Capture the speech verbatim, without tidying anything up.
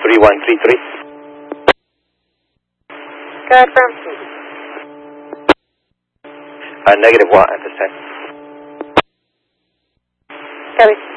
three one three three. Go ahead, firm. Uh, negative one at this time. Copy.